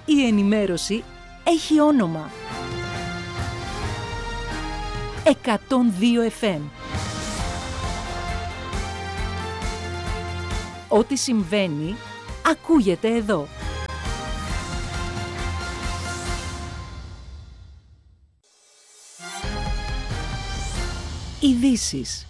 Η ενημέρωση έχει όνομα. 102 FM. Ό,τι συμβαίνει, ακούγεται εδώ. Ειδήσεις.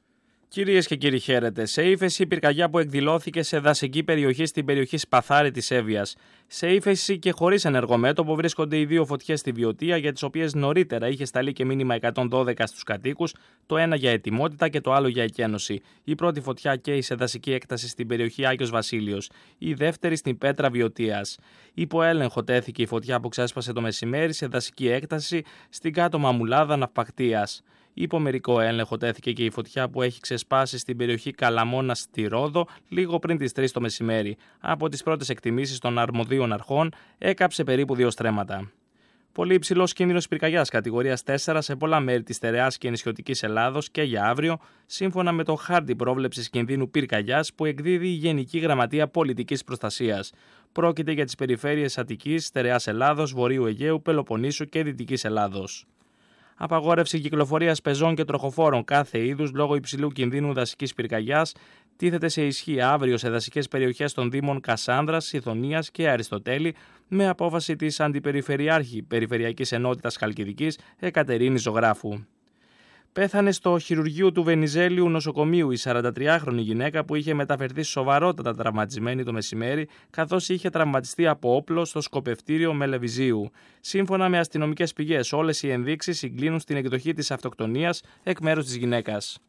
Κυρίες και κύριοι, χαίρετε. Σε ύφεση η πυρκαγιά που εκδηλώθηκε σε δασική περιοχή στην περιοχή Σπαθάρη της Εύβοιας. Σε ύφεση και χωρίς ενεργό μέτωπο βρίσκονται οι δύο φωτιές στη Βιωτία, για τις οποίες νωρίτερα είχε σταλεί και μήνυμα 112 στους κατοίκους, το ένα για ετοιμότητα και το άλλο για εκένωση. Η πρώτη φωτιά καίει σε δασική έκταση στην περιοχή Άγιος Βασίλειος, η δεύτερη στην Πέτρα Βιωτίας. Υπό έλεγχο τέθηκε η φωτιά που ξέσπασε το μεσημέρι σε δασική έκταση στην κάτω Μαμουλάδα Ναυπακτείας. Υπό μερικό έλεγχο τέθηκε και η φωτιά που έχει ξεσπάσει στην περιοχή Καλαμώνα στη Ρόδο λίγο πριν τις 3 το μεσημέρι. Από τις πρώτες εκτιμήσεις των αρμοδίων αρχών έκαψε περίπου 2 στρέμματα. Πολύ υψηλός κίνδυνος πυρκαγιάς κατηγορίας 4 σε πολλά μέρη της στερεάς και νησιωτικής Ελλάδος και για αύριο, σύμφωνα με το χάρτη πρόβλεψης κινδύνου πυρκαγιάς που εκδίδει η Γενική Γραμματεία Πολιτικής Προστασίας. Πρόκειται για τις περιφέρειες Αττικής, στερεάς Ελλάδος, Βορείου Αιγαίου, Πελοποννήσου και Δυτικής Ελλάδος. Απαγόρευση κυκλοφορίας πεζών και τροχοφόρων κάθε είδους λόγω υψηλού κινδύνου δασικής πυρκαγιάς τίθεται σε ισχύ αύριο σε δασικές περιοχές των Δήμων Κασάνδρας, Σιδωνίας και Αριστοτέλη με απόφαση της Αντιπεριφερειάρχη Περιφερειακής Ενότητας Χαλκιδικής Εκατερίνης Ζωγράφου. Πέθανε στο χειρουργείο του Βενιζέλιου νοσοκομείου η 43χρονη γυναίκα που είχε μεταφερθεί σοβαρότατα τραυματισμένη το μεσημέρι, καθώς είχε τραυματιστεί από όπλο στο σκοπευτήριο Μελεβιζίου. Σύμφωνα με αστυνομικές πηγές, όλες οι ενδείξεις συγκλίνουν στην εκδοχή της αυτοκτονίας εκ μέρους της γυναίκας.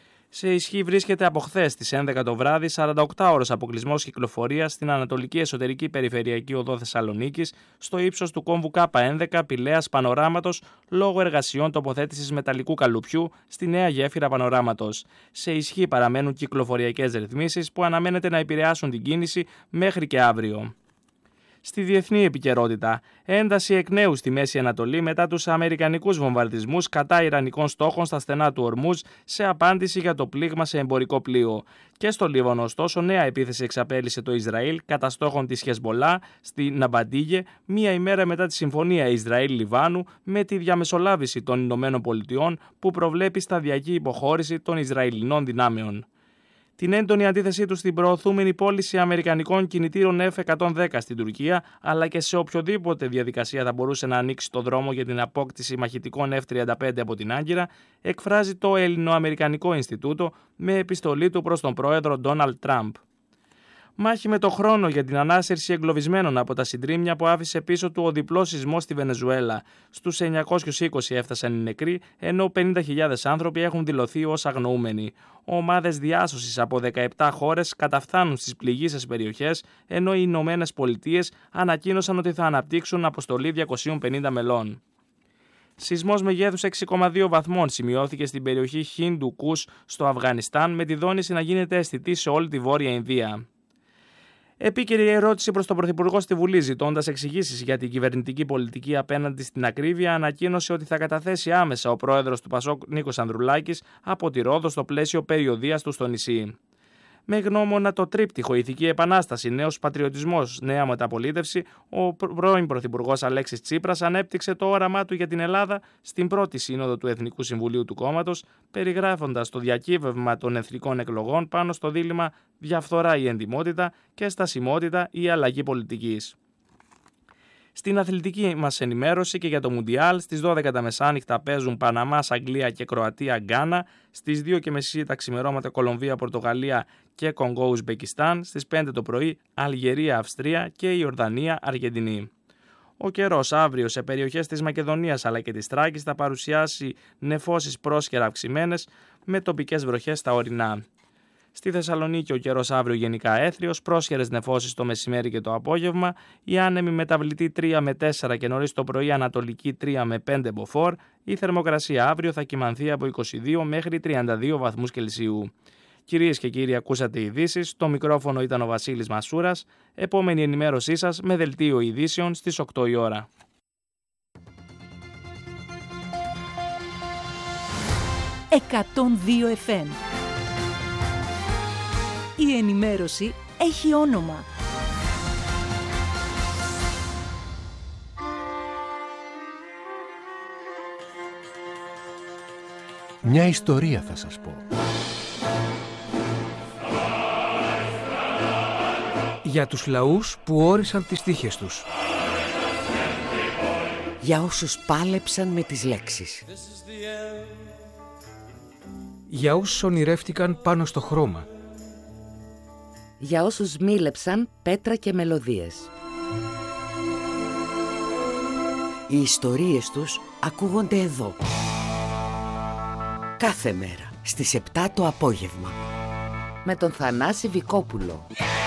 Σε ισχύ βρίσκεται από χθες στις 11 το βράδυ 48 ώρες αποκλεισμός κυκλοφορίας στην Ανατολική Εσωτερική Περιφερειακή Οδό Θεσσαλονίκης στο ύψος του κόμβου K11 Πηλαίας Πανοράματος λόγω εργασιών τοποθέτησης μεταλλικού καλουπιού στη νέα γέφυρα Πανοράματος. Σε ισχύ παραμένουν κυκλοφοριακές ρυθμίσεις που αναμένεται να επηρεάσουν την κίνηση μέχρι και αύριο. Στη διεθνή επικαιρότητα, ένταση εκ νέου στη Μέση Ανατολή μετά τους αμερικανικούς βομβαρδισμούς κατά ιρανικών στόχων στα στενά του Ορμούζ σε απάντηση για το πλήγμα σε εμπορικό πλοίο. Και στο Λίβανο, ωστόσο, νέα επίθεση εξαπέλυσε το Ισραήλ κατά στόχων της Χεσμολά στη Ναμπαντίγε, μία ημέρα μετά τη συμφωνία Ισραήλ-Λιβάνου με τη διαμεσολάβηση των Ηνωμένων Πολιτειών που προβλέπει σταδιακή υποχώρηση των Ισραηλινών δυνάμεων. Την έντονη αντίθεσή του στην προωθούμενη πώληση αμερικανικών κινητήρων F-110 στην Τουρκία, αλλά και σε οποιοδήποτε διαδικασία θα μπορούσε να ανοίξει το δρόμο για την απόκτηση μαχητικών F-35 από την Άγκυρα, εκφράζει το Ελληνοαμερικανικό Ινστιτούτο με επιστολή του προς τον πρόεδρο Ντόναλντ Τραμπ. Μάχη με το χρόνο για την ανάσυρση εγκλωβισμένων από τα συντρίμμια που άφησε πίσω του ο διπλός σεισμός στη Βενεζουέλα. Στους 920 έφτασαν οι νεκροί, ενώ 50.000 άνθρωποι έχουν δηλωθεί ως αγνοούμενοι. Ομάδες διάσωσης από 17 χώρες καταφθάνουν στις πληγείσες περιοχές, ενώ οι Ηνωμένες Πολιτείες ανακοίνωσαν ότι θα αναπτύξουν αποστολή 250 μελών. Σεισμός μεγέθους 6,2 βαθμών σημειώθηκε στην περιοχή Χίντου Κους στο Αφγανιστάν, με τη δόνηση να γίνεται αισθητή σε όλη τη Βόρεια Ινδία. Επίκαιρη ερώτηση προς τον Πρωθυπουργό στη Βουλή, ζητώντας εξηγήσεις για την κυβερνητική πολιτική απέναντι στην ακρίβεια, ανακοίνωσε ότι θα καταθέσει άμεσα ο πρόεδρος του ΠΑΣΟΚ Νίκος Ανδρουλάκης από τη Ρόδο στο πλαίσιο περιοδείας του στο νησί. Με γνώμονα το τρίπτυχο Ηθική Επανάσταση, Νέος Πατριωτισμός, Νέα Μεταπολίτευση, ο πρώην Πρωθυπουργός Αλέξης Τσίπρας ανέπτυξε το όραμά του για την Ελλάδα στην πρώτη σύνοδο του Εθνικού Συμβουλίου του κόμματος, περιγράφοντας το διακύβευμα των εθνικών εκλογών πάνω στο δίλημμα διαφθορά ή εντιμότητα και στασιμότητα ή αλλαγή πολιτικής. Στην αθλητική μας ενημέρωση και για το Μουντιάλ, στις 12 τα μεσάνυχτα παίζουν Παναμάς, Αγγλία και Κροατία, Γκάνα, στις 2:30 τα ξημερώματα Κολομβία, Πορτογαλία και Κονγκό, Ουσμπεκιστάν, στις 5 το πρωί Αλγερία, Αυστρία και Ιορδανία, Αργεντινή. Ο καιρός αύριο σε περιοχές της Μακεδονίας αλλά και της Θράκης θα παρουσιάσει νεφώσεις πρόσχερα αυξημένες με τοπικές βροχές στα ορεινά. Στη Θεσσαλονίκη ο καιρός αύριο γενικά έθριος, πρόσχερες νεφώσεις το μεσημέρι και το απόγευμα, η άνεμη μεταβλητή 3 με 4 και νωρίς το πρωί ανατολική 3 με 5 μποφόρ, η θερμοκρασία αύριο θα κυμανθεί από 22 μέχρι 32 βαθμούς Κελσίου. Κυρίες και κύριοι, ακούσατε ειδήσεις, το μικρόφωνο ήταν ο Βασίλης Μασούρας, επόμενη ενημέρωσή σας με δελτίο ειδήσεων στις 8 η ώρα. FM. Η ενημέρωση έχει όνομα. Μια ιστορία θα σας πω. Για τους λαούς που όρισαν τις τύχες τους. Για όσους πάλεψαν με τις λέξεις. Για όσους ονειρεύτηκαν πάνω στο χρώμα. Για όσους μίλεψαν πέτρα και μελωδίες. Οι ιστορίες τους ακούγονται εδώ. Κάθε μέρα στις 7 το απόγευμα. Με τον Θανάση Βικόπουλο.